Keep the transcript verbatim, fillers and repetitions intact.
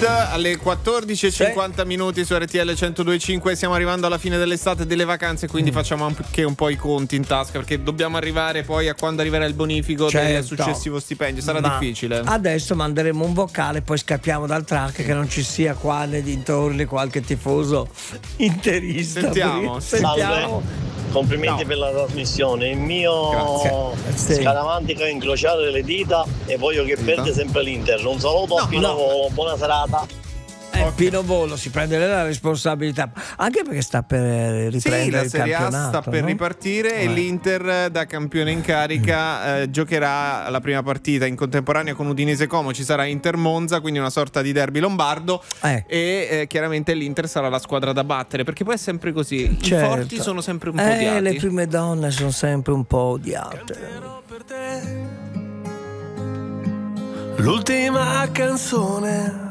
Kid alle quattordici e cinquanta sì. minuti su R T L centodue e cinque. Siamo arrivando alla fine dell'estate e delle vacanze, quindi mm. facciamo anche un po' i conti in tasca, perché dobbiamo arrivare poi a quando arriverà il bonifico certo. del successivo stipendio. Sarà Ma difficile. Adesso manderemo un vocale, poi scappiamo dal track, che non ci sia qua nei dintorni qualche tifoso interista. Sentiamo, sentiamo. Complimenti no. per la trasmissione. Il mio scaramantico è incrociare le dita e voglio che perde sempre l'Inter. Un saluto no, a Pino no. Volo, buona serata. Eh, okay. Pino Volo si prende la responsabilità, anche perché sta per riprendere sì, la il Serie campionato. A sta per no? ripartire eh. e l'Inter da campione in carica eh, giocherà la prima partita in contemporanea con Udinese Como. Ci sarà Inter Monza, quindi una sorta di derby lombardo eh. e eh, chiaramente l'Inter sarà la squadra da battere, perché poi è sempre così, certo. i forti sono sempre un po' eh, odiati. Le prime donne sono sempre un po' odiate. L'ultima canzone